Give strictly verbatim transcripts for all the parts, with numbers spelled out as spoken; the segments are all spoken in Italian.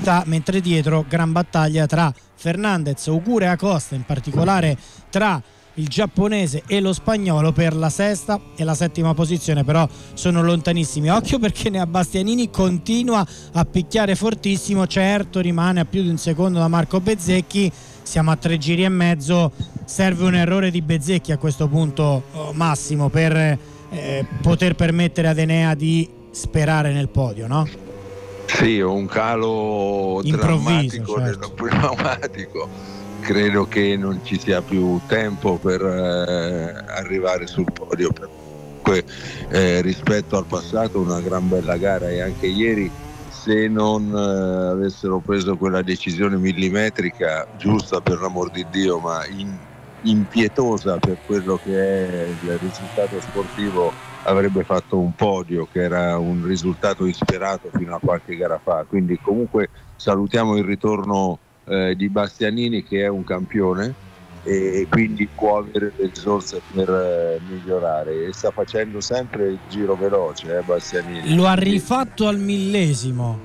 velocità, mentre dietro gran battaglia tra Fernandez, Ogier e Acosta, in particolare tra il giapponese e lo spagnolo per la sesta e la settima posizione, però sono lontanissimi. Occhio perché Nea Bastianini continua a picchiare fortissimo, certo rimane a più di un secondo da Marco Bezzecchi, siamo a tre giri e mezzo, serve un errore di Bezzecchi a questo punto, oh, Massimo, per eh, poter permettere ad Enea di sperare nel podio, no? Sì, un calo improvviso, drammatico certo, nello pneumatico. Credo che non ci sia più tempo per eh, arrivare sul podio. Comunque, eh, rispetto al passato, una gran bella gara, e anche ieri, se non eh, avessero preso quella decisione millimetrica, giusta per l'amor di Dio, ma in, impietosa per quello che è il risultato sportivo, avrebbe fatto un podio, che era un risultato insperato fino a qualche gara fa. Quindi comunque salutiamo il ritorno eh, di Bastianini, che è un campione e quindi può avere le risorse per eh, migliorare, e sta facendo sempre il giro veloce, eh, Bastianini. Lo ha rifatto al millesimo.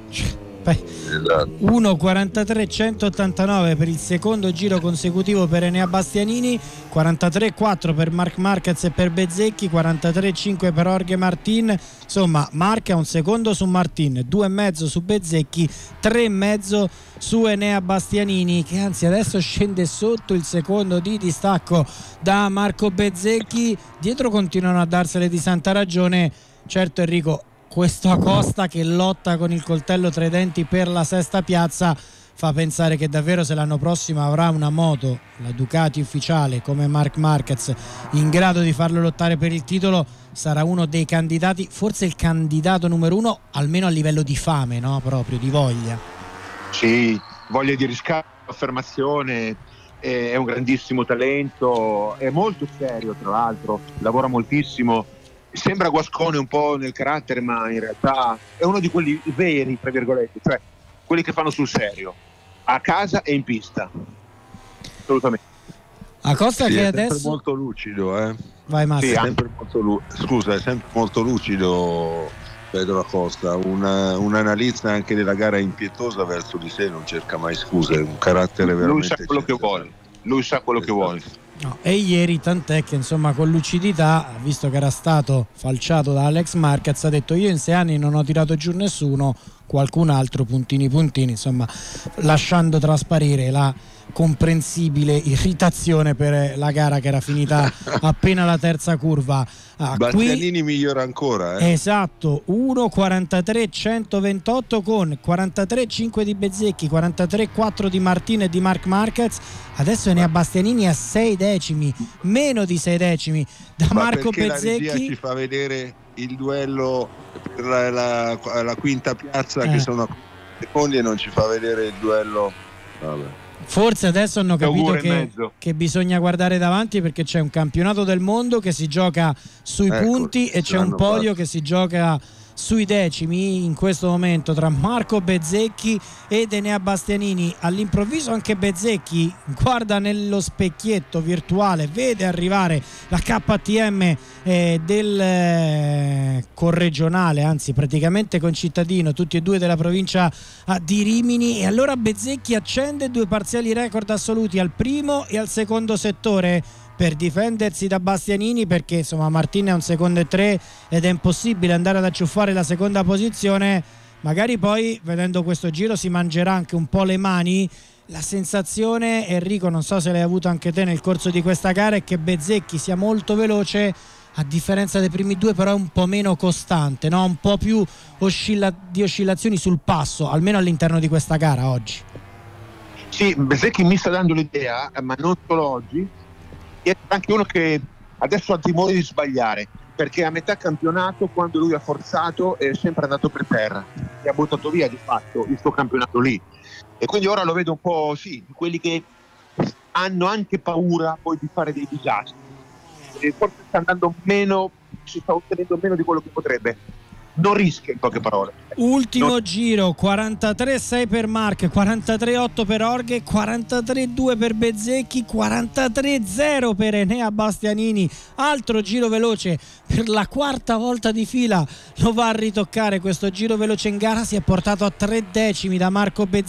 Esatto. uno quarantatré centottantanove per il secondo giro consecutivo per Enea Bastianini, quarantatré quattro per Marc Marquez e per Bezzecchi, quarantatré cinque per Jorge Martin. Insomma, marca un secondo su Martin, due e mezzo su Bezzecchi, tre e mezzo su Enea Bastianini, che anzi adesso scende sotto il secondo di distacco da Marco Bezzecchi. Dietro continuano a darsele di santa ragione. Certo, Enrico, questo Acosta che lotta con il coltello tra i denti per la sesta piazza fa pensare che davvero, se l'anno prossimo avrà una moto, la Ducati ufficiale, come Marc Marquez, in grado di farlo lottare per il titolo, sarà uno dei candidati, forse il candidato numero uno, almeno a livello di fame, no? Proprio di voglia. Sì, voglia di riscatto, affermazione, è un grandissimo talento, è molto serio, tra l'altro, lavora moltissimo. Sembra guascone un po' nel carattere, ma in realtà è uno di quelli veri, tra virgolette, cioè quelli che fanno sul serio, a casa e in pista. Assolutamente. Acosta sì, che è adesso sempre molto lucido, eh. Vai Massimo. Sì, è sempre molto lu- scusa, è sempre molto lucido Pedro Acosta, una, un analista anche della gara impietosa verso di sé, non cerca mai scuse, un carattere veramente. Lui sa quello che vuole, lui sa quello esatto. che vuole. No, e ieri tant'è che insomma con lucidità, visto che era stato falciato da Alex Marquez, ha detto: io in sei anni non ho tirato giù nessuno, qualcun altro, puntini puntini, insomma lasciando trasparire la comprensibile irritazione per la gara che era finita appena la terza curva. Ah, Bastianini qui... migliora ancora, eh? Esatto, uno quarantatré centoventotto con quarantatré cinque di Bezzecchi, quarantatré quattro di Martin e di Marc Marquez. Adesso Enea Bastianini a sei decimi, meno di sei decimi da Ma Marco perché Bezzecchi. la regia ci fa vedere il duello per la, la, la quinta piazza, eh. che sono secondi, e non ci fa vedere il duello. Vabbè. Forse adesso hanno capito che, che bisogna guardare davanti, perché c'è un campionato del mondo che si gioca sui ecco, punti e c'è un podio fatto. che si gioca sui decimi in questo momento tra Marco Bezzecchi ed Enea Bastianini. All'improvviso anche Bezzecchi guarda nello specchietto virtuale, vede arrivare la K T M eh, del eh, corregionale, anzi praticamente concittadino, tutti e due della provincia ah, di Rimini, e allora Bezzecchi accende due parziali record assoluti al primo e al secondo settore per difendersi da Bastianini, perché insomma Martin è un secondo e tre ed è impossibile andare ad acciuffare la seconda posizione. Magari poi, vedendo questo giro, si mangerà anche un po' le mani. La sensazione, Enrico, non so se l'hai avuto anche te nel corso di questa gara, è che Bezzecchi sia molto veloce, a differenza dei primi due, però è un po' meno costante, no? Un po' più oscilla- di oscillazioni sul passo, almeno all'interno di questa gara oggi. Sì, Bezzecchi mi sta dando l'idea, ma non solo oggi, è anche uno che adesso ha timore di sbagliare, perché a metà campionato, quando lui ha forzato, è sempre andato per terra e ha buttato via di fatto il suo campionato lì, e quindi ora lo vedo un po' sì, quelli che hanno anche paura poi di fare dei disastri, e forse sta andando meno, si sta ottenendo meno di quello che potrebbe. Non rischia, in poche parole. Ultimo non... giro, quarantatré sei per Marc, quarantatré otto per Jorge, quarantatré due per Bezzecchi, quarantatré zero per Enea Bastianini. Altro giro veloce, per la quarta volta di fila lo va a ritoccare questo giro veloce in gara, si è portato a tre decimi da Marco Bezzecchi.